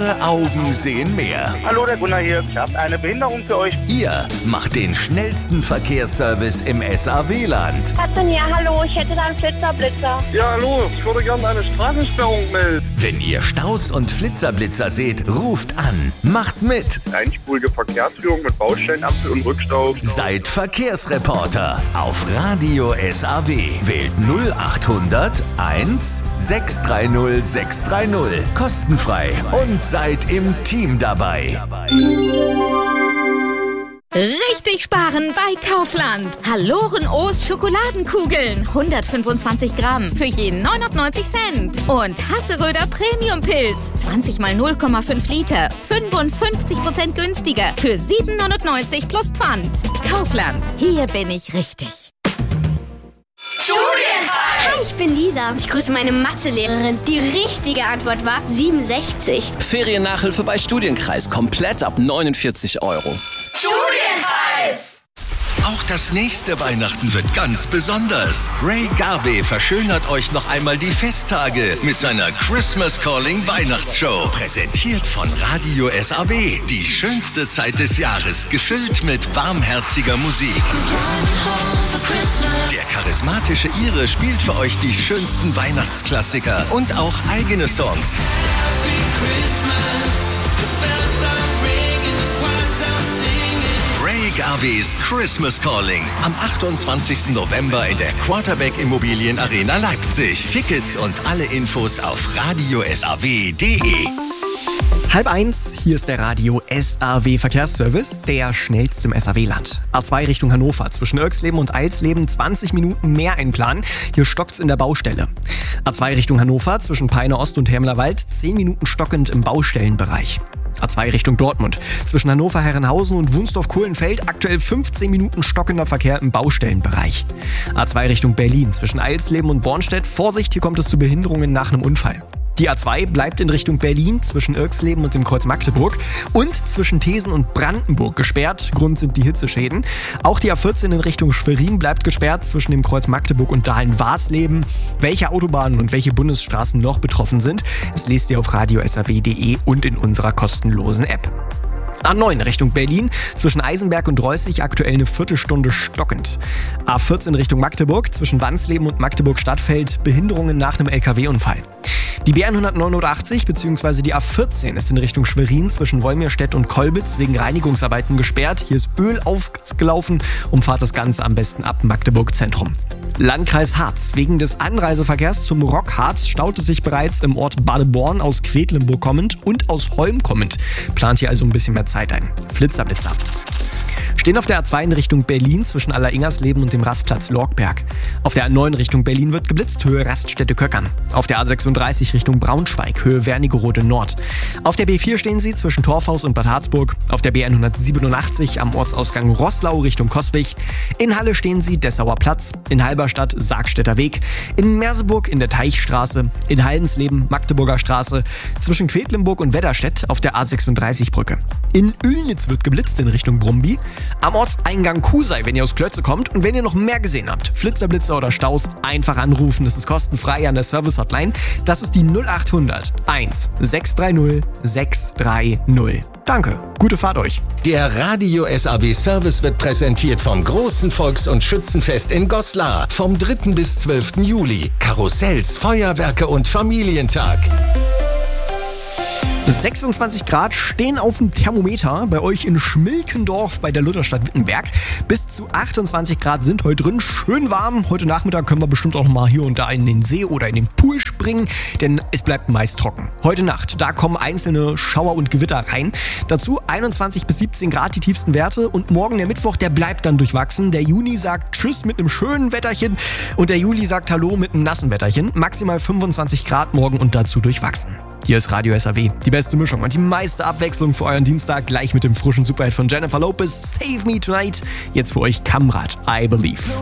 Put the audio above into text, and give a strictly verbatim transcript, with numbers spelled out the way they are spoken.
Eure Augen sehen mehr. Hallo, der Gunnar hier. Ich habe eine Behinderung für euch. Ihr macht den schnellsten Verkehrsservice im S A W-Land. Katrin, ja, hallo, ich hätte da einen Flitzerblitzer. Ja, hallo, ich würde gerne eine Straßensperrung melden. Wenn ihr Staus und Flitzerblitzer seht, ruft an. Macht mit. Einspurige Verkehrsführung mit Baustellenampel und Rückstau. Seid Verkehrsreporter auf Radio S A W. Wählt null achthundert eins sechs drei null sechs drei null. Kostenfrei und seid im Team dabei. Richtig sparen bei Kaufland. Haloren O's Schokoladenkugeln. hundertfünfundzwanzig Gramm für je neunundneunzig Cent. Und Hasseröder Premium Pilz. zwanzig mal null Komma fünf Liter. fünfundfünfzig Prozent günstiger. Für sieben neunundneunzig plus Pfand. Kaufland. Hier bin ich richtig. Hi, ich bin Lisa. Ich grüße meine Mathelehrerin. Die richtige Antwort war siebenundsechzig. Feriennachhilfe bei Studienkreis. Komplett ab neunundvierzig Euro. Studienkreis! Auch das nächste Weihnachten wird ganz besonders. Ray Garvey verschönert euch noch einmal die Festtage mit seiner Christmas Calling Weihnachtsshow. Präsentiert von Radio S A W. Die schönste Zeit des Jahres, gefüllt mit warmherziger Musik. Der charismatische Ire spielt für euch die schönsten Weihnachtsklassiker und auch eigene Songs. Ray Garveys Christmas Calling am achtundzwanzigsten November in der Quarterback Immobilien Arena Leipzig. Tickets und alle Infos auf radio s a w punkt d e. Halb eins, hier ist der Radio S A W Verkehrsservice, der schnellste im S A W-Land. A zwei Richtung Hannover, zwischen Irxleben und Eilsleben zwanzig Minuten mehr einplanen. Hier stockt's in der Baustelle. A zwei Richtung Hannover, zwischen Peine Ost und Hermlerwald, zehn Minuten stockend im Baustellenbereich. A zwei Richtung Dortmund, zwischen Hannover-Herrenhausen und Wunsdorf-Kohlenfeld, aktuell fünfzehn Minuten stockender Verkehr im Baustellenbereich. A zwei Richtung Berlin, zwischen Eilsleben und Bornstedt, Vorsicht, hier kommt es zu Behinderungen nach einem Unfall. Die A zwei bleibt in Richtung Berlin zwischen Irxleben und dem Kreuz Magdeburg und zwischen Thesen und Brandenburg gesperrt. Grund sind die Hitzeschäden. Auch die A vierzehn in Richtung Schwerin bleibt gesperrt zwischen dem Kreuz Magdeburg und Dahlen-Warsleben. Welche Autobahnen und welche Bundesstraßen noch betroffen sind, das lest ihr auf radio s a w punkt d e und in unserer kostenlosen App. A neun Richtung Berlin, zwischen Eisenberg und Reußig aktuell eine Viertelstunde stockend. A vierzehn Richtung Magdeburg, zwischen Wansleben und Magdeburg-Stadtfeld, Behinderungen nach einem L K W-Unfall. Die B hundertneunundachtzig bzw. die A vierzehn ist in Richtung Schwerin zwischen Wolmirstedt und Kolbitz wegen Reinigungsarbeiten gesperrt. Hier ist Öl aufgelaufen, umfahrt das Ganze am besten ab Magdeburg Zentrum. Landkreis Harz. Wegen des Anreiseverkehrs zum Rockharz staut es sich bereits im Ort Badeborn aus Quedlinburg kommend und aus Holm kommend. Plant hier also ein bisschen mehr Zeit ein. Flitzerblitzer. Stehen auf der A zwei in Richtung Berlin zwischen Alleringers-Leben und dem Rastplatz Lorgberg. Auf der A neun Richtung Berlin wird geblitzt, Höhe Raststätte Köckern. Auf der A sechsunddreißig Richtung Braunschweig, Höhe Wernigerode Nord. Auf der B vier stehen sie zwischen Torfhaus und Bad Harzburg. Auf der B hundertsiebenundachtzig am Ortsausgang Roßlau Richtung Coswig. In Halle stehen sie Dessauer Platz. In Halberstadt Sargstädter Weg. In Merseburg in der Teichstraße. In Haldensleben Magdeburger Straße. Zwischen Quedlinburg und Wedderstedt auf der A sechsunddreißig Brücke. In Oelnitz wird geblitzt in Richtung Brumby. Am Ortseingang Kusei, wenn ihr aus Klötze kommt. Und wenn ihr noch mehr gesehen habt, Flitzerblitzer oder Staus, einfach anrufen. Das ist kostenfrei an der Service-Hotline. Das ist die null achthundert eins sechs drei null sechs drei null. Danke, gute Fahrt euch. Der Radio S A W Service wird präsentiert vom großen Volks- und Schützenfest in Goslar vom dritten bis zwölften Juli. Karussells, Feuerwerke und Familientag. sechsundzwanzig Grad stehen auf dem Thermometer bei euch in Schmilkendorf bei der Lutherstadt Wittenberg. Bis zu achtundzwanzig Grad sind heute drin, schön warm. Heute Nachmittag können wir bestimmt auch noch mal hier und da in den See oder in den Pool springen, denn es bleibt meist trocken. Heute Nacht, da kommen einzelne Schauer und Gewitter rein. Dazu einundzwanzig bis siebzehn Grad die tiefsten Werte und morgen der Mittwoch, der bleibt dann durchwachsen. Der Juni sagt Tschüss mit einem schönen Wetterchen und der Juli sagt Hallo mit einem nassen Wetterchen. Maximal fünfundzwanzig Grad morgen und dazu durchwachsen. Hier ist Radio S A W, die beste Mischung und die meiste Abwechslung für euren Dienstag, gleich mit dem frischen Superhit von Jennifer Lopez, Save Me Tonight. Jetzt für euch Kamrat, I Believe.